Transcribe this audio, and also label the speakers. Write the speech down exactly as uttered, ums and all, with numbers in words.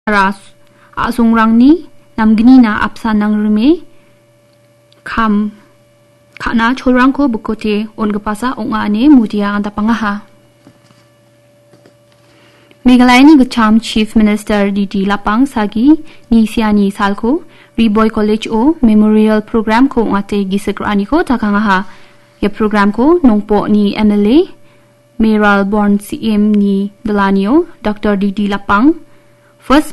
Speaker 1: ras asungrang ni namgni na apsa nang rume kam kana cholrang ko bukote ongpasa onga ne mudia anda pangaha. Meghalaya ni Gacham Chief Minister D D Lapang sagi ni siani salko Riboy College o Memorial Program ko ngate gisagrani ko takangaha. Ya program ko nongpo ni M L A Meral Born C M ni Delanio Doctor D D Lapang first